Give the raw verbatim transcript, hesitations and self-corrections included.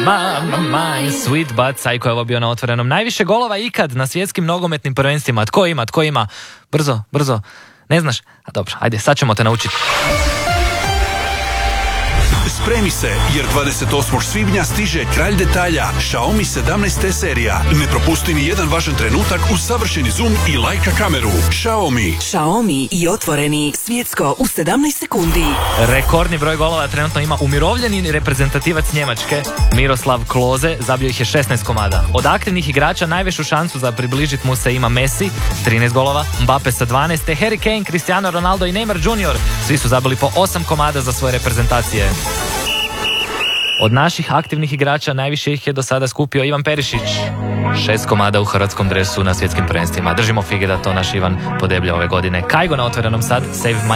ma, ma, ma, Sweet But Psycho je ovo bio na Otvorenom. Najviše golova ikad na svjetskim nogometnim prvenstvima. Tko ima, tko ima? Brzo, brzo. Ne znaš? A dobro, ajde, sad ćemo te naučiti. Spremi se, jer dvadeset osmog svibnja stiže kralj detalja, Xiaomi sedamnaest te serija. Ne propusti ni jedan važan trenutak uz savršeni zoom i Leica kameru. Xiaomi. Xiaomi i Otvoreni, svjetsko u sedamnaest sekundi. Rekordni broj golova trenutno ima umirovljeni reprezentativac Njemačke, Miroslav Klose, zabio ih je šesnaest komada. Od aktivnih igrača najveću šansu za približit mu se ima Messi, trinaest golova, Mbappe sa dvanaest, te Harry Kane, Cristiano Ronaldo i Neymar junior Svi su zabili po osam komada za svoje reprezentacije. Od naših aktivnih igrača najviše ih je do sada skupio Ivan Perišić. Šest komada u hrvatskom dresu na svjetskim prvenstvima. Držimo fige da to naš Ivan podeblja ove godine. Kajgo na Otvorenom sad, Save My